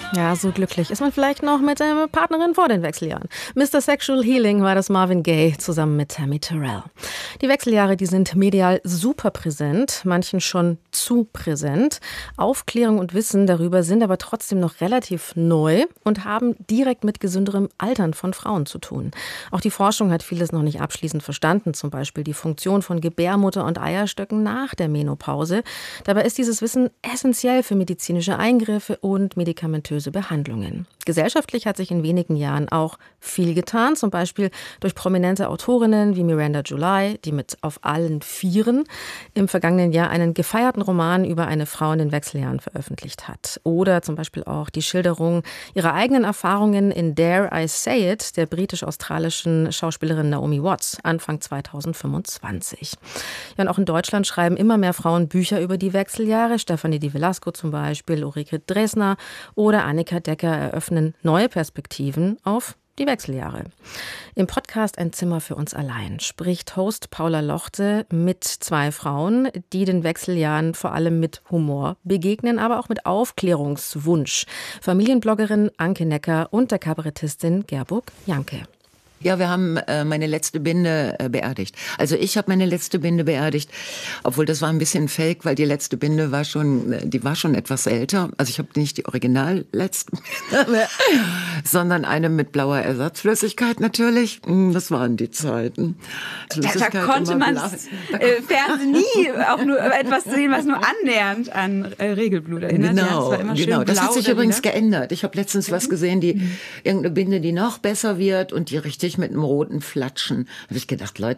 Ja, so glücklich ist man vielleicht noch mit der Partnerin vor den Wechseljahren. Mr. Sexual Healing war das Marvin Gaye zusammen mit Tammy Terrell. Die Wechseljahre, die sind medial super präsent, manchen schon zu präsent. Aufklärung und Wissen darüber sind aber trotzdem noch relativ neu und haben direkt mit gesünderem Altern von Frauen zu tun. Auch die Forschung hat vieles noch nicht abschließend verstanden, zum Beispiel die Funktion von Gebärmutter und Eierstöcken nach der Menopause. Dabei ist dieses Wissen essentiell für medizinische Eingriffe und medikamentöse Behandlungen. Gesellschaftlich hat sich in wenigen Jahren auch viel getan, zum Beispiel durch prominente Autorinnen wie Miranda July, die mit Auf allen Vieren im vergangenen Jahr einen gefeierten Roman über eine Frau in den Wechseljahren veröffentlicht hat. Oder zum Beispiel auch die Schilderung ihrer eigenen Erfahrungen in Dare I Say It, der britisch-australischen Schauspielerin Naomi Watts, Anfang 2025. Ja, und auch in Deutschland schreiben immer mehr Frauen Bücher über die Wechseljahre. Stefanie Di Velasco zum Beispiel, Ulrike Dresner oder Annika Decker eröffnen neue Perspektiven auf die Wechseljahre. Im Podcast Ein Zimmer für uns allein spricht Host Paula Lochte mit zwei Frauen, die den Wechseljahren vor allem mit Humor begegnen, aber auch mit Aufklärungswunsch. Familienbloggerin Anke Necker und der Kabarettistin Gerburg Janke. Ja, wir haben meine letzte Binde beerdigt. Also ich habe meine letzte Binde beerdigt, obwohl das war ein bisschen fake, weil die letzte Binde war schon etwas älter. Also ich habe nicht die original letzte Binde, sondern eine mit blauer Ersatzflüssigkeit natürlich. Das waren die Zeiten. Da konnte man Fernsehen nie auch nur etwas sehen, was nur annähernd an Regelblut erinnert. Genau, ja, genau. Das hat sich übrigens geändert. Ich habe letztens was gesehen, irgendeine Binde, die noch besser wird und die richtig mit einem roten Flatschen. Da habe ich gedacht, Leute,